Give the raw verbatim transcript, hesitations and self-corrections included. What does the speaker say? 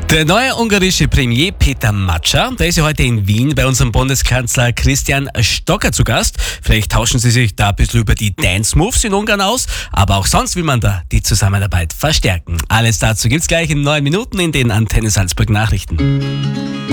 Der neue ungarische Premier Peter Matscha, der ist ja heute in Wien bei unserem Bundeskanzler Christian Stocker zu Gast. Vielleicht tauschen sie sich da ein bisschen über die Dance Moves in Ungarn aus, aber auch sonst will man da die Zusammenarbeit verstärken. Alles dazu gibt's gleich in neun Minuten in den Antenne Salzburg Nachrichten.